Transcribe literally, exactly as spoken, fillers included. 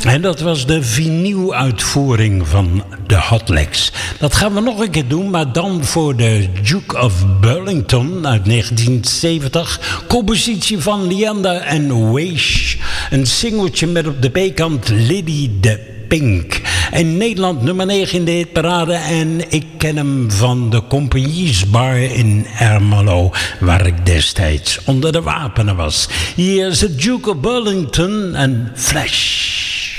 En dat was de vinyl-uitvoering van de Hot Legs. Dat gaan we nog een keer doen, maar dan voor de Duke of Burlington uit negentien zeventig. Compositie van Leander en Weish. Een singeltje met op de B-kant Liddy de Pink. In Nederland nummer negen in de hitparade. En ik ken hem van de Compagniesbar in Ermelo, waar ik destijds onder de wapenen was. Hier is het Duke of Burlington en Flash.